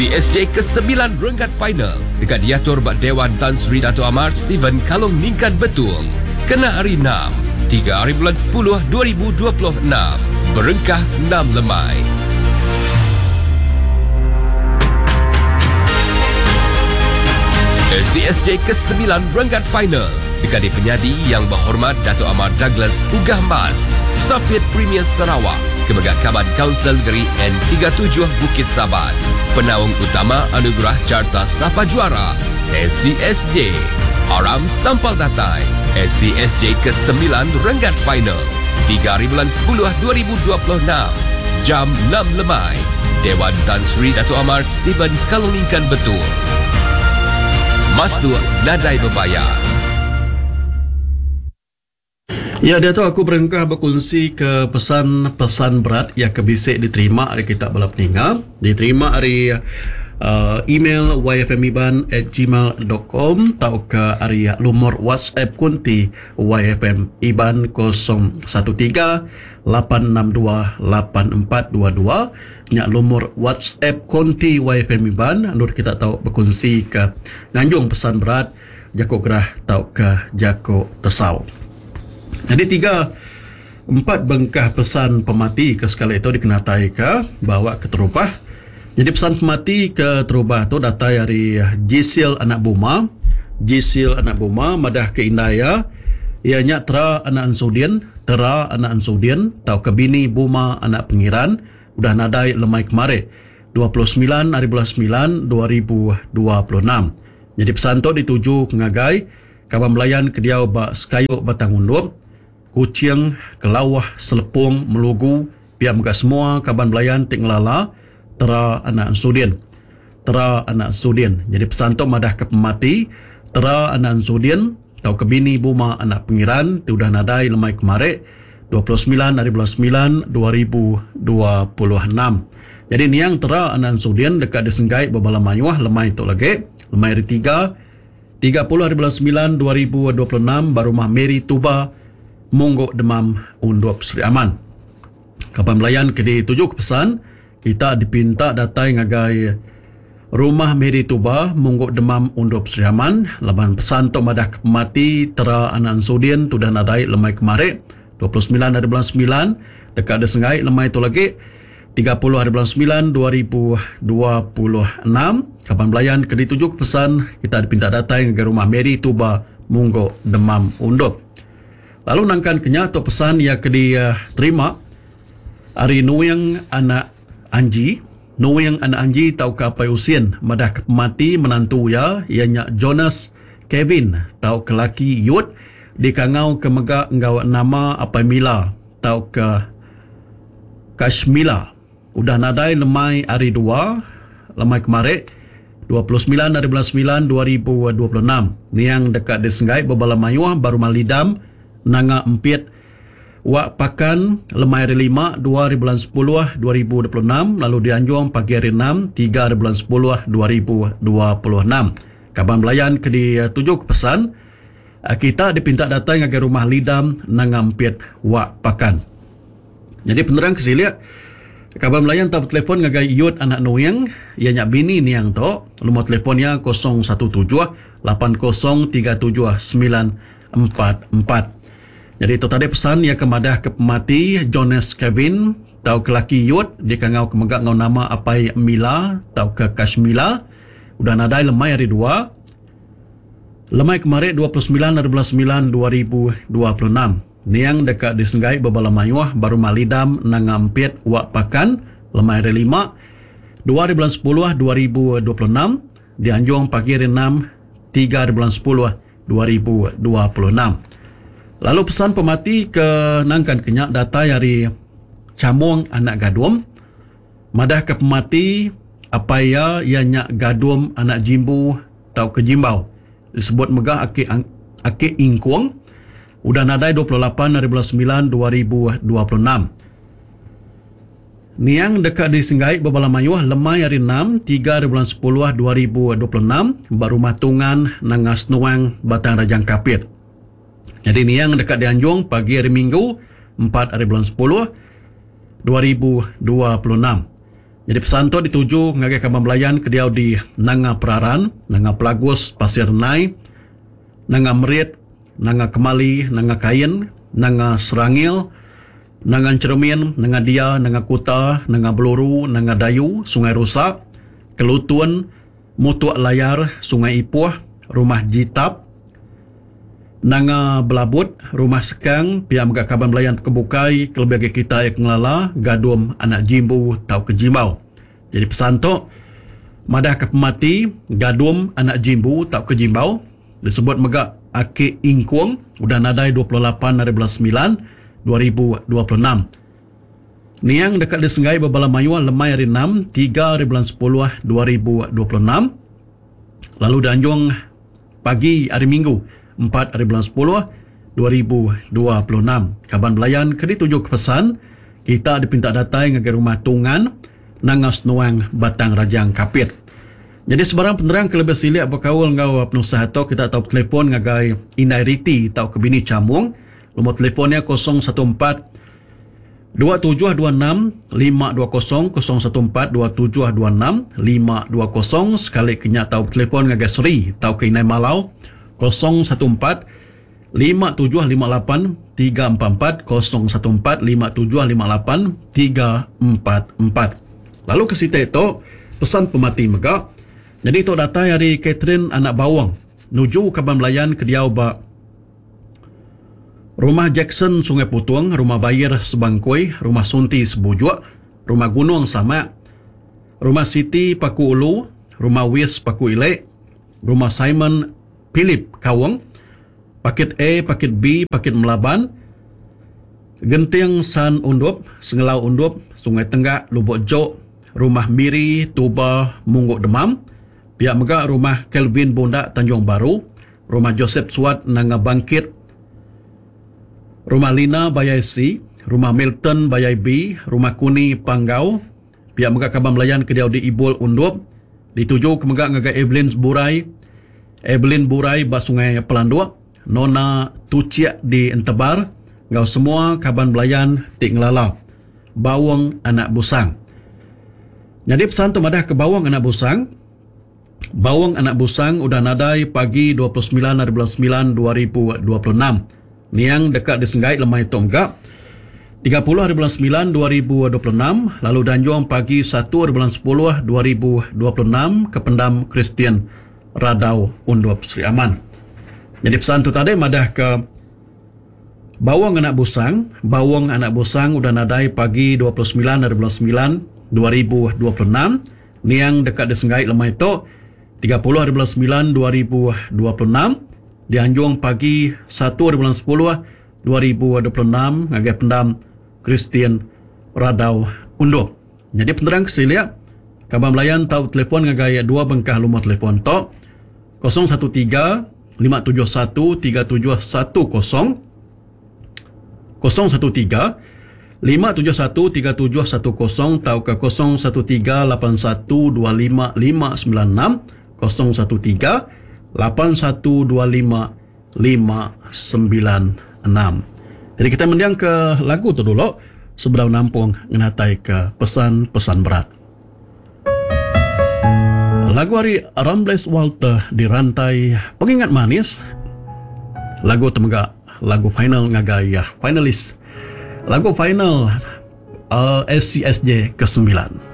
CSJ ke-9 renggat final dekat diatur bak Dewan Tan Sri Dato' Amar Steven Kalong Ningkan Betul. Kena hari 6, 3 hari bulan 10 2026. Berengkah 6 lemai. CSJ ke-9 renggat final dekat penyadi yang berhormat Dato' Amar Douglas Ugah Mas, Safit Premier Sarawak, Kemegak Kaban Kaunsil Negeri N37 Bukit Saban. Penaung utama Anugerah Carta Sapa Juara SCSJ. Aram Sampal Datai. SCSJ ke-9 renggat final 3 hari bulan 10 2026. Jam 6 lemai. Dewan Tan Sri Dato' Amar Steven Kalong Ningkan Betul. Masuk nadai berbayar. Ya, dia tahu aku berengkah berkongsi ke pesan-pesan berat yang kebisik diterima dari Kitab Bala Peninga. Diterima dari email yfmiban@gmail.com atau ke dari lumur WhatsApp kunti yfmiban 013-862-8422. Nyak lumur WhatsApp konti yfmiban nur kita tahu berkongsi ke nganjung pesan berat jako gerah tahu ke jako tesau. Jadi 4 bengkah pesan pemati ke sekali itu dikenatai ke bawa ke terubah. Jadi pesan pemati ke terubah tu datai dari Jisil Anak Buma. Jisil Anak Buma madah ke Indaya. Ianya Tera Anak Ansudin, Tera Anak Ansudin, tau ke bini Buma Anak Pengiran. Udah nadai lemai kemari 29 hari bulan 9 2026. Jadi pesan tu dituju ngagai kawan melayan ke dia bak sekayuk batang undur. Kucing, Kelawah, Selepung, Melugu, pihak mereka semua kaban belayan Tik Ngelala, Tera Anak Ansudin. Tera Anak Ansudin. Jadi pesan tu madah ke pemati, Tera Anak Ansudin, tau ke bini Buma Anak Pengiran, tu dah nadai lemai kemarik, 29 hari bulan 9, 2026. Jadi niang Tera Anak Ansudin dekat disenggai berbala mayuah lemai tu lagi. Lemai hari 3, 30 hari bulan 9, 2026, Barumah Mary Tuba, Mungguk Demam Undup Seri Aman. Kapan melayan ke ditujuk pesan, kita dipinta datai ngagai Rumah Mary Tuba, Mungguk Demam Undup Seri Aman. Laban pesan tu madah kemati Tera Anak Ansudin tu dah nadai lemai kemarik 29 hari bulan 9 dekat ada sengai lemai tu lagi 30 hari bulan 9 2026. Kapan melayan ke ditujuk pesan, kita dipinta datai ngagai Rumah Mary Tuba, Mungguk Demam Undup. Lalu nangkan kenya atau pesan yang dia terima hari Nuing Anak Anji. Nuing Anak Anji tau ke apa usin madah ke mati menantu ya ianya Jonas Kevin tau ke laki Yud di kangau ke megak ngau nama apa Mila tau ke Kashmila. Udah nadai lemai hari 2 lemai kemarin 29 hari bulan 9 2026. Niang dekat disenggai berbala mayuah baru malidam nanga empit wak pakan lemai hari 5 2 hari bulan 10 2026. Lalu dianjung pagi hari 6 3 hari bulan 10 2026. Kaban belayan ke ditujuk pesan, kita dipinta datang ke rumah lidam nanga empit wak pakan. Jadi penerang kesilia kaban belayan tahu telefon ngagai Yud Anak Noyang ianya bini ni yang to lumur telefonnya 017 8037 944. Jadi itu tadi pesan yang kemadah ke pemati Jonas Kevin tau ke laki Yud di kangau kemegak ngau nama apai Mila tau ke Kashmila. Udah nadai lemai hari 2 lemai kemarin 29 hari bulan 9 2026. Niang dekat disenggai berbala mayuah baru malidam nangampit wak pakan lemai hari 5 2 hari bulan 10 2026. Dianjung pagi hari 6 3 hari bulan 10 2026. Lalu pesan pemati ke nangkan kenyak data dari Camung Anak Gadum. Madah ke pemati apa ya ianya Gadum Anak Jimbu tau ke Jimbau. Disebut megah aki ingkuang. Udah nadai 28 hari bulan 9 2026. Niang dekat disenggai berbala mayuah lemai hari 6 3 hari bulan 10 2026. Baru matungan nangas nuang Batang Rajang Kapit. Jadi ni yang dekat dianjung pagi hari Minggu 4 hari bulan 10 2026. Jadi pesan tu dituju ngagai kaban belayan kediau di Nanga Peraran, Nanga Pelagus, Pasir Nai, Nanga Merit, Nanga Kemali, Nanga Kain, Nanga Serangil, Nanga Cermin, Nanga Dia, Nanga Kuta, Nanga Beluru, Nanga Dayu, Sungai Rusak, Kelutun, Mutuak Layar, Sungai Ipuh, Rumah Jitap, Nanga Belabut, Rumah Sekang, pihak megak kaban belayan kebukai, kelebih kita yang ngelala, Gadum, Anak Jimbu, tau ke Jimbau. Jadi pesan tu, madah ke pemati, Gadum, Anak Jimbu, tau ke Jimbau, disebut megak Aki Ingkuang, udah nadai 28 hari bulan 9, 2026. Niang dekat Desenggai Babala Mayua, lemai hari 6, 3 hari bulan 10, 2026. Lalu Danjung pagi hari Minggu, 4 hari bulan 10, 2026. Kaban belayan kedi tujuh kepesan, kita dipinta datai ngagai rumah Tungan, Nangas Nuang, Batang Rajang Kapit. Jadi sebarang penerang kelebih siliak berkawal ngau penusaha tu, kita tahu telefon ngagai Inai Riti, tahu kebini Camung. Nombor telefonnya 014 2726 520 014 2726 520. Sekali kenyak tahu telefon ngagai Seri, tahu ke Inai Malau 014 5758 344 014 5758 344. Lalu ke situ itu pesan pemati megak. Jadi itu data dari Catherine Anak Bawang nuju kaban belayan ke Diau ba Rumah Jackson Sungai Putuang, Rumah Bayir Sebangkoi, Rumah Sunti Sebujuk, Rumah Gunung Sama, Rumah Siti Paku Ulu, Rumah Wis Paku Ilek, Rumah Simon Philip Kawang, Paket A, Paket B, Paket Melaban, Genting San Undup, Sengelau Undup, Sungai Tenggak, Lubuk Jok, Rumah Miri, Tuba, Mungguk Demam, pihak megak Rumah Kelvin Bondak, Tanjung Baru, Rumah Joseph Suat, Nanga Bangkit, Rumah Lina, Bayai C, Rumah Milton, Bayai B, Rumah Kuni, Panggau, pihak megak Kaban Melayan Kediau di Ibul Undup, dituju ke megak ngagai Evelyn Burai, Basungai Pelanduk, Nona Tuciak di Entebar, ngau semua Kaban Belayan Tik Ngelala, Bawang Anak Busang. Jadi pesan tu madah ke Bawang Anak Busang. Bawang Anak Busang udah nadai pagi 29 hari bulan 9 2026. Niang dekat di Senggai lemai tonggak 30 hari bulan 9 2026. Lalu Danjong pagi 1 hari bulan 10 2026 ke Pendam Kristian Radau Undup Sri Aman. Jadi pesan tu tadi madah ke Bawang Anak Busang. Bawang Anak Busang udah nadai pagi 29 hari bulan 9 2026. Niang dekat di Senggai lemai to 30 hari bulan 9 2026. Di Anjung pagi 1 hari bulan 10 2026 ngagai Pendam Kristian Radau Undup. Jadi penerang kesiliak Kaban Melayan tahu telefon ngagai dua bengkah lumah telefon to 013 571 3710 013 571 3710 tau ke 013 81 25 596 013 8125 596. Jadi kita mendiang ke lagu tu dulu sebelum nampung ngenatai ke pesan-pesan berat. Lagu hari Rambles Walter di rantai pengingat manis. Lagu temegak lagu final ngagaya finalis. Lagu final SCSJ ke-9.